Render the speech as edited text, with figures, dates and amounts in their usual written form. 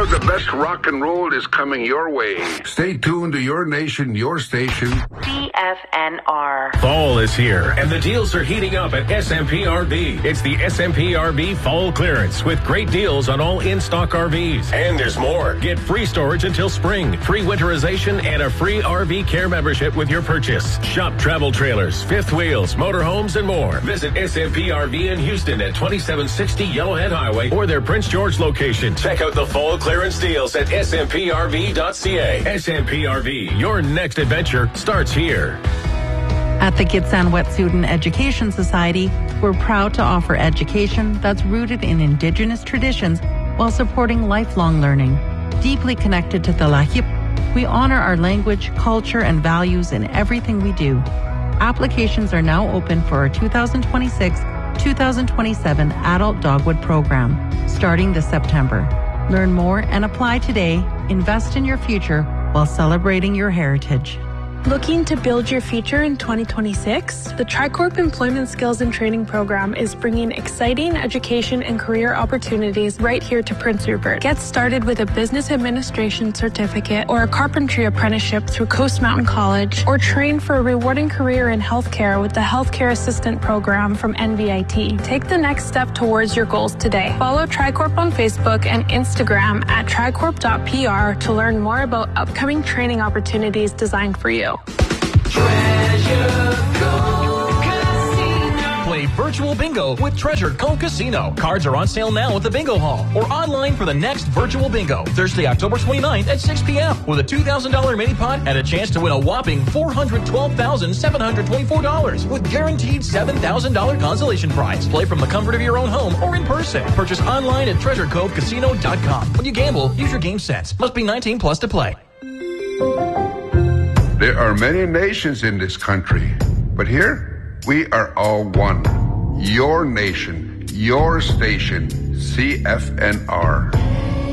of the best rock and roll is coming your way. Stay tuned to your nation, your station. CFNR. Fall is here, and the deals are heating up at SMPRB. It's the SMPRB Fall Clearance with great deals on all in-stock RVs. And there's more. Get free storage until spring, free winterization, and a free RV care membership with your purchase. Shop travel trailers, fifth wheels, motorhomes, and more. Visit SMPRB in Houston at 2760 Yellowhead Highway or their Prince George location. Check out the fall clearance deals at smprv.ca. SMPRV, your next adventure starts here. At the Gitsan Wet'suwet'en Education Society, we're proud to offer education that's rooted in Indigenous traditions while supporting lifelong learning. Deeply connected to the Lahip, we honor our language, culture, and values in everything we do. Applications are now open for our 2026-2027 Adult Dogwood Program, starting this September. Learn more and apply today. Invest in your future while celebrating your heritage. Looking to build your future in 2026? The Tricorp Employment Skills and Training Program is bringing exciting education and career opportunities right here to Prince Rupert. Get started with a business administration certificate or a carpentry apprenticeship through Coast Mountain College, or train for a rewarding career in healthcare with the Healthcare Assistant Program from NVIT. Take the next step towards your goals today. Follow Tricorp on Facebook and Instagram at tricorp.pr to learn more about upcoming training opportunities designed for you. Treasure Cove Casino. Play virtual bingo with Treasure Cove Casino. Cards are on sale now at the Bingo Hall or online for the next virtual bingo, Thursday, October 29th at 6 p.m. with a $2,000 mini pot and a chance to win a whopping $412,724 with guaranteed $7,000 consolation prize. Play from the comfort of your own home or in person. Purchase online at treasurecovecasino.com. When you gamble, use your game sense. Must be 19 plus to play. There are many nations in this country, but here we are all one. Your nation, your station, CFNR.